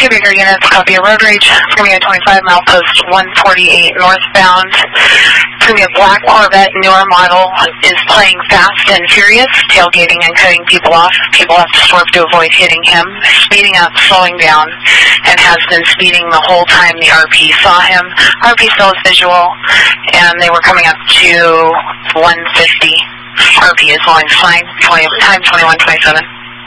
2 bigger units, copy a road rage. Premium 25, milepost 148 northbound. Premium black Corvette, newer model, is playing fast and furious, tailgating and cutting people off. People have to swerve to avoid hitting him. Speeding up, slowing down, and has been speeding the whole time the RP saw him. RP still has visual, and they were coming up to 150. RP is going fine, time 21:27.